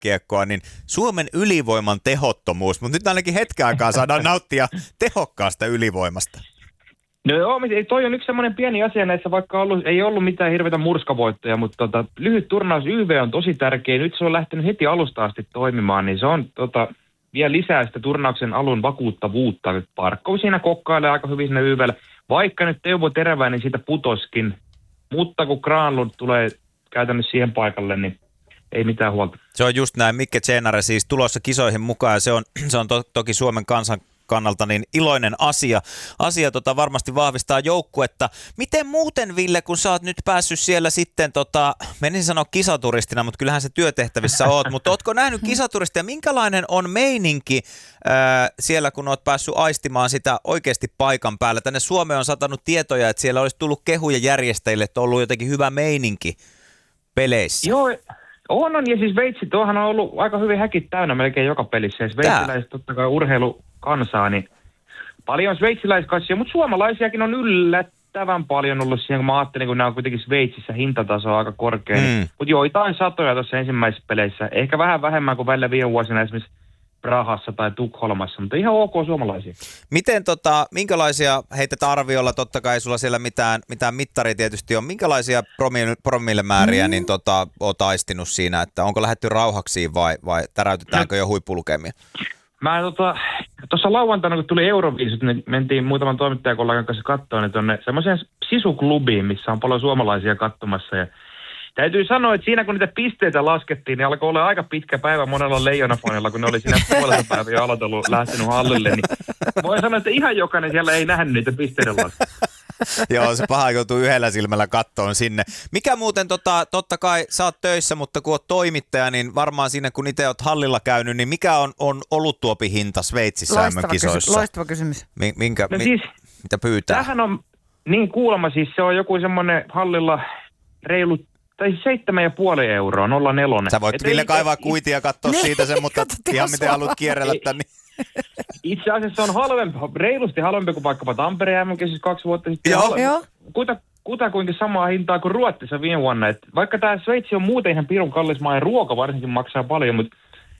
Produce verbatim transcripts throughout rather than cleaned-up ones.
jääkiekkoa, niin Suomen ylivoiman tehottomuus, mutta nyt ainakin hetken aikaa saadaan nauttia tehokkaasta ylivoimasta. No joo, toi on yksi semmoinen pieni asia näissä, vaikka ollut, ei ollut mitään hirveitä murskavoittoja, mutta tota, lyhyt turnaus Y V on tosi tärkeä. Nyt se on lähtenyt heti alusta asti toimimaan, niin se on tota, vielä lisää sitä turnauksen alun vakuuttavuutta. Parkko siinä kokkailee aika hyvin siinä Y V:llä. Vaikka nyt Teuvo Teräväinen siitä putoskin, mutta kun Granlund tulee käytännössä siihen paikalle, niin ei mitään huolta. Se on just näin. Mikke Tsenare siis tulossa kisoihin mukaan ja se on, se on to, toki Suomen kansan kannalta niin iloinen asia. Asia tota, varmasti vahvistaa joukkuetta. Miten muuten, Ville, kun sä oot nyt päässyt siellä sitten, tota, menisin sanoa kisaturistina, mutta kyllähän se työtehtävissä oot, mutta ootko nähnyt kisaturistia? Minkälainen on meininki ää, siellä, kun oot päässyt aistimaan sitä oikeasti paikan päällä? Tänne Suomeen on satanut tietoja, että siellä olisi tullut kehuja järjestäjille, että on ollut jotenkin hyvä meininki peleissä. Joo, on, on. Ja siis Sveitsi, tuohan on ollut aika hyvin häkit täynnä melkein joka pelissä. Ja sveitsiläiset totta kai urheilukansaa, niin paljon sveitsiläiskassia, mutta suomalaisiakin on yllättävän paljon ollut siihen, kun mä ajattelin, kun nämä on kuitenkin Sveitsissä hintataso aika korkea. Mm. Niin, mutta joitain satoja tuossa ensimmäisissä peleissä. Ehkä vähän vähemmän kuin välillä viime vuosina esimerkiksi Prahassa tai Tukholmassa, mutta ihan ok suomalaisia. Miten tota, minkälaisia, heität arviolla, totta kai sulla siellä mitään, mitään mittaria tietysti on, minkälaisia promille, promillemääriä mm. niin tota, oot aistinut siinä, että onko lähdetty rauhaksiin vai, vai täräytetäänkö jo huippulukemia? Mä tuossa tota, lauantaina, kun tuli Euroviisut, niin mentiin muutaman toimittajakollegan kanssa katsoa niin tuonne semmoiseen sisuklubiin, missä on paljon suomalaisia katsomassa ja täytyy sanoa, että siinä kun niitä pisteitä laskettiin, niin alkoi olla aika pitkä päivä monella Leijona-fanilla, kun ne oli siinä puolelta päivä jo aloitellut lähtenyt hallille. Niin voin sanoa, että ihan jokainen siellä ei nähnyt niitä pisteiden laskettiin. Joo, se paha joutuu yhdellä silmällä kattoon sinne. Mikä muuten, tota, totta kai sä oot töissä, mutta kun oot toimittaja, niin varmaan siinä kun itse oot hallilla käynyt, niin mikä on, on oluttuopi hinta Sveitsissä M M-kisoissa? Kysy- loistava kysymys. Minkä, no mi, siis, mitä pyytää? Tämähän on niin kuulemma, siis se on joku semmoinen hallilla reilu tai seitsemän ja puoli euroa, nolla nelonen. Sä voit Et Ville ei, kaivaa ei, kuitia ja katsoa siitä sen, mutta ihan miten haluat kierrellä tänne. Itse asiassa on halvempi, reilusti halvempi kuin vaikkapa Tampereen M M siis kaksi vuotta sitten. Joo. Joo. Kuta, kutakuinkin samaa hintaa kuin Ruotsissa viime vuonna. Et vaikka tämä Sveitsi on muuten ihan pirun kallis maa ja ruoka varsinkin maksaa paljon, mutta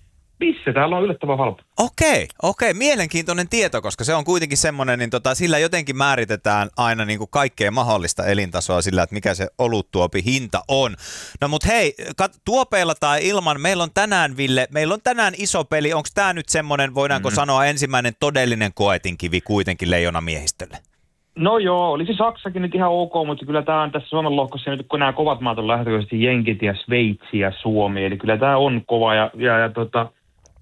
missä täällä on yllättävän halpa. Okei, okei, mielenkiintoinen tieto, koska se on kuitenkin semmoinen, niin tota, sillä jotenkin määritetään aina niin kuin kaikkea mahdollista elintasoa sillä, että mikä se oluttuopi hinta on. No mut hei, kat, tuopeilla tai ilman, meillä on tänään, Ville, meillä on tänään iso peli. Onko tämä nyt semmoinen, voidaanko mm-hmm. sanoa, ensimmäinen todellinen koetinkivi kuitenkin Leijona-miehistölle? No joo, olisi Saksakin nyt ihan ok, mutta kyllä tämä on tässä Suomen lohkossa nyt, kun nämä kovat maat on lähtökohtaisesti Jenkit ja Sveitsi ja Suomi, eli kyllä tämä on kova ja, ja, ja tota,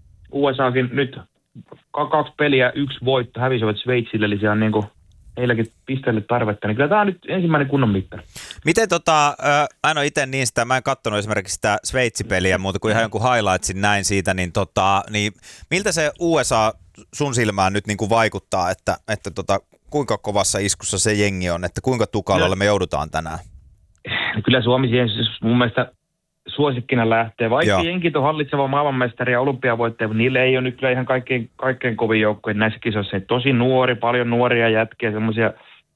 U S Akin nyt kaksi peliä, yksi voitto hävisivät Sveitsille, eli siellä on niin kuin heilläkin pisteelle tarvetta, niin kyllä tämä on nyt ensimmäinen kunnon mittari. Miten tota, mä en ole itse niin sitä, mä en katsonut esimerkiksi sitä Sveitsi-peliä muuta kuin ihan jonkun highlightsin näin siitä, niin, tota, niin miltä se U S A sun silmään nyt niin kuin vaikuttaa, että, että tota, kuinka kovassa iskussa se jengi on, että kuinka tukalalle me joudutaan tänään? Kyllä Suomi siihen mun mielestä suosikkina lähtee. Vaikka Joo. jenkit on hallitseva maailmanmestari ja olympiavoittaja, mutta niille ei ole nyt kyllä ihan kaikkein, kaikkein kovin joukkoja näissä kisoissa. Tosi nuori, paljon nuoria jätkiä, semmoisia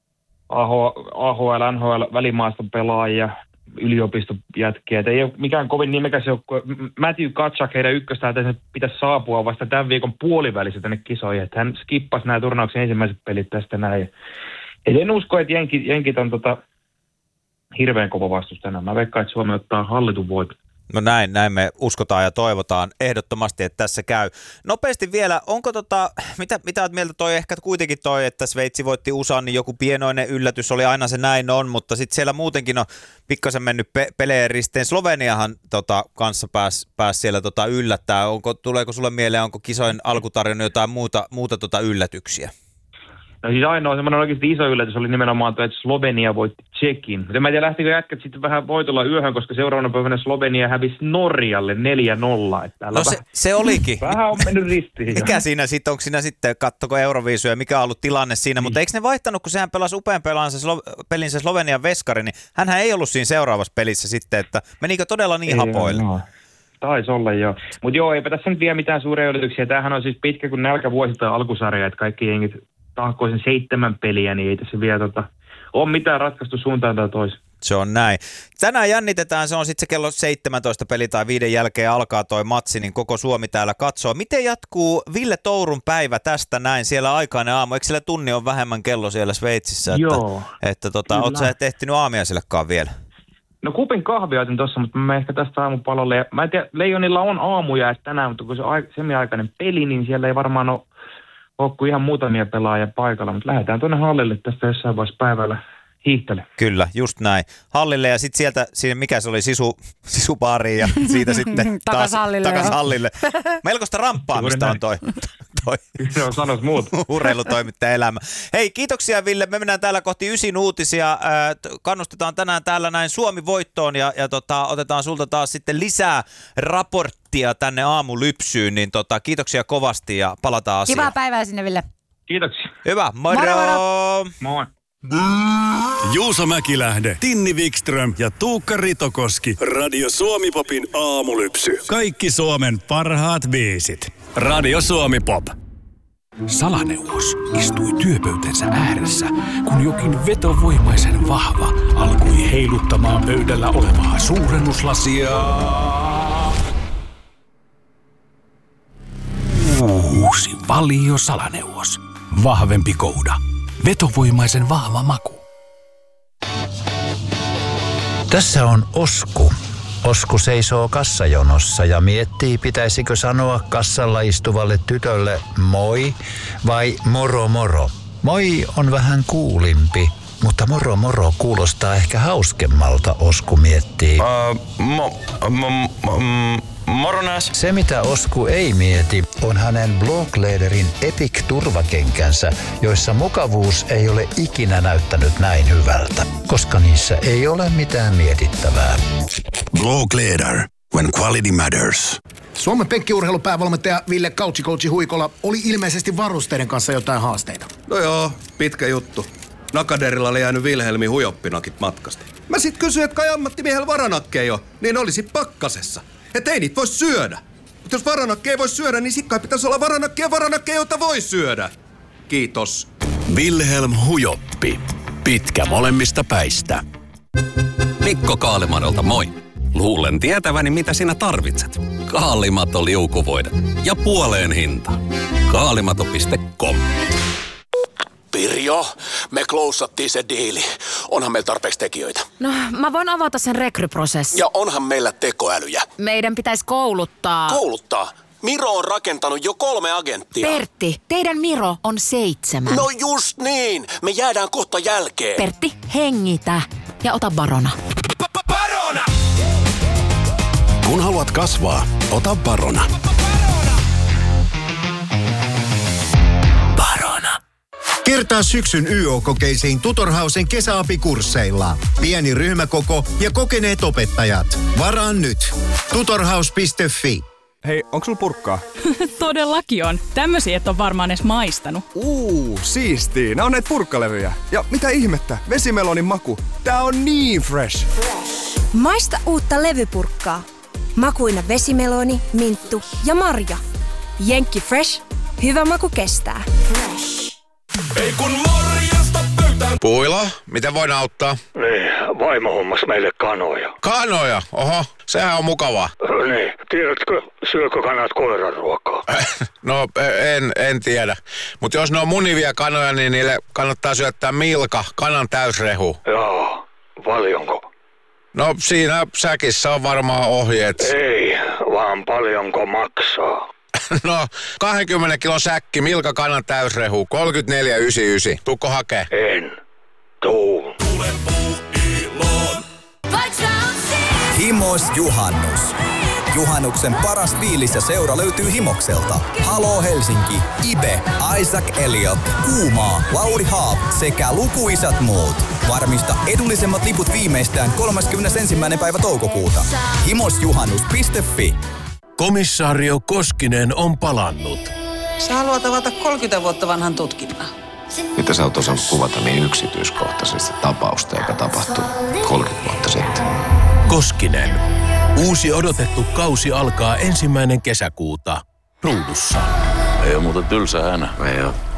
A H L, N H L, välimaaston pelaajia, yliopistojätkiä. Et ei ole mikään kovin nimekäs joukkue. Matthew Tkachuk, heidän ykköstä, pitäisi saapua vasta tämän viikon puolivälissä tänne kisoihin. Että hän skippasi nämä turnauksen ensimmäiset pelit tästä näin. Et en usko, että jenkit, jenkit on tota hirveän kova vastus tänään. Mä veikkaan, että Suomi ottaa hallitun voiton. No näin, näin me uskotaan ja toivotaan ehdottomasti, että tässä käy. Nopeasti vielä, onko tota, mitä, mitä olet mieltä toi, ehkä kuitenkin toi, että Sveitsi voitti U S A, niin joku pienoinen yllätys oli, aina se näin on, mutta sitten siellä muutenkin on pikkasen mennyt pe- peleen risteen. Sloveniahan tota, kanssa pääsi pääs siellä tota, yllättää. Onko, tuleeko sulle mieleen, onko kisojen alkutarjonnut jotain muuta, muuta tota, yllätyksiä? No siis ainoa semmoinen oikeasti iso yllätys oli nimenomaan tuo, että Slovenia voitti Tšekin. Mutta en mä tiedä, lähtikö jätkät sitten vähän voitolla yöhön, koska seuraavana päivänä Slovenia hävisi Norjalle neljä nolla. No se, se olikin. Vähän on mennyt ristiin. Mikä siinä sitten, onko siinä sitten, kattoko Euroviisuja, mikä on ollut tilanne siinä, mutta eikö ne vaihtanut, kun sehän pelasi upean pelansa, pelinsä Slovenian veskari, niin hänhän ei ollut siinä seuraavassa pelissä sitten, että menikö todella niin hapoille? No. Taisi olla joo. Mutta joo, eipä tässä nyt vielä mitään suuria yllätyksiä. Tämähän on siis pitkä kuin nälkävuosi tai alkusarja, että kaikki jengit tahkoisen seitsemän peliä, niin ei tässä vielä tota, ole mitään ratkaistu suuntaan tai toiseen. Se on näin. Tänään jännitetään, se on sitten se kello seitsemäntoista peli tai viiden jälkeen alkaa toi matsi, niin koko Suomi täällä katsoo. Miten jatkuu Ville Tourun päivä tästä näin siellä aikainen aamu? Eikö siellä tunni on vähemmän kello siellä Sveitsissä? Että, Joo. Että tota, oot sä et ehtinyt aamiaisillekaan vielä? No kupin kahvia otin tuossa, mutta mä menen ehkä tästä aamupalolle. Ja mä en tiedä, Leijonilla on aamuja tänään, mutta kun se on semiaikainen peli, niin siellä ei varmaan ole, ole kuin ihan muutamia pelaajia paikalla. Mutta lähdetään tuonne hallille tästä jossain vaiheessa päivällä hiihtele. Kyllä, just näin. Hallille ja sitten sieltä, siinä, mikä se oli, sisu, sisubaariin ja siitä sitten taas hallille, takas hallille. Melkoista ramppaamista on toi. toi. No sanot muut. Urheilutoimittaja elämä. Hei, kiitoksia Ville. Me mennään täällä kohti ysin uutisia. Kannustetaan tänään täällä näin Suomi voittoon ja, ja tota, otetaan sulta taas sitten lisää raporttia tänne aamulypsyyn. Niin tota, kiitoksia kovasti ja palataan asiaan. Kivaa päivää sinne, Ville. Kiitoksia. Hyvä, moro! Moro, moro. Moi. Juuso Mäkilähde, Tinni Wikström ja Tuukka Ritokoski. Radio Suomi Popin aamulypsy. Kaikki Suomen parhaat biisit. Radio Suomi Pop. Salaneuvos istui työpöytänsä ääressä, kun jokin vetovoimaisen vahva alkoi heiluttamaan pöydällä olevaa suurennuslasia. Uusi Valio Salaneuvos. Vahvempi kouda. Vetovoimaisen vahva maku. Tässä on Osku. Osku seisoo kassajonossa ja miettii, pitäisikö sanoa kassalla istuvalle tytölle moi vai moro moro. Moi on vähän kuulimpi, mutta moro moro kuulostaa ehkä hauskemmalta, Osku miettii. Uh, mo, mo, mo, moronas. Se mitä Osku ei mieti on hänen Bloglederin Epic-turvakenkänsä, joissa mukavuus ei ole ikinä näyttänyt näin hyvältä, koska niissä ei ole mitään mietittävää. Blogleder, when quality matters. Suomen penkkiurheilupäävalmentaja Ville Couchikoutsi Huikola oli ilmeisesti varusteiden kanssa jotain haasteita. No joo, pitkä juttu. Nakaderilla oli jäänyt Wilhelmin hujoppinakit matkasta. Mä sit kysyin, että kai ammattimiehellä varanakkeja jo, niin olisi pakkasessa. Et ei niitä voi syödä. Mutta jos varanakkeja ei voi syödä, niin sit kai pitäisi olla varanakkeja varanakkeja, joita voi syödä. Kiitos. Wilhelm Hujoppi. Pitkä molemmista päistä. Mikko Kaalimadolta moi. Luulen tietäväni, mitä sinä tarvitset. Kaalimato liukuvoide ja puoleen hinta. Kaalimato piste com. Pirjo, me klousattiin se diili. Onhan meillä tarpeeksi tekijöitä. No, mä voin avata sen rekryprosessin. Ja onhan meillä tekoälyjä. Meidän pitäisi kouluttaa. Kouluttaa? Miro on rakentanut jo kolme agenttia. Pertti, teidän Miro on seitsemän. No just niin. Me jäädään kohta jälkeen. Pertti, hengitä ja ota Barona. Barona! Kun haluat kasvaa, ota Barona. Barona. Kertaa syksyn Y O-kokeisiin Tutorhausen kesäapikursseilla. Pieni ryhmäkoko ja kokeneet opettajat. Varaan nyt. tutorhaus piste fi. Hei, onko sulla purkkaa? Todellakin on. Tämmösiä et on varmaan edes maistanut. Uuu, siistii. Nää on näitä purkkalevyjä. Ja mitä ihmettä, vesimelonin maku. Tää on niin fresh. Maista uutta levypurkkaa. Makuina vesimeloni, minttu ja marja. Jenkki Fresh. Hyvä maku kestää. Fresh. Ei kun morjesta pöytään. Puila, miten voin auttaa? Niin, vaimo hommas meille kanoja. Kanoja? Oho, sehän on mukavaa. Niin, tiedätkö, syökö kanat koiran ruokaa? No, en, en tiedä. Mutta jos ne on munivia kanoja, niin niille kannattaa syöttää Milka, kanan täysrehu. Joo, paljonko? No, siinä säkissä on varmaan ohjeet. Ei, vaan paljonko maksaa. No, kaksikymmentä kilon säkki, Milka kanan täysrehu, kolmekymmentäneljä yhdeksänkymmentäyhdeksän. Tuukko hakee? En. Tuu. Tule puuiloon. Himos Juhannus. Juhannuksen paras fiilis ja seura löytyy Himokselta. Haloo Helsinki, Ibe, Isaac Elliot, Kuumaa, Lauri Haap sekä lukuisat muut. Varmista edullisemmat liput viimeistään kolmaskymmenesensimmäinen päivä toukokuuta. himosjuhannus piste fi. Komissaario Koskinen on palannut. Sä haluat avata kolmekymmentä vuotta vanhan tutkinnan. Mitä sä oot osannut kuvata niin yksityiskohtaisesti tapausta, joka tapahtui kolmekymmentä vuotta sitten? Koskinen. Uusi odotettu kausi alkaa ensimmäinen kesäkuuta. Ruudussa. Ei oo muuta tylsä hänä. Ei oo.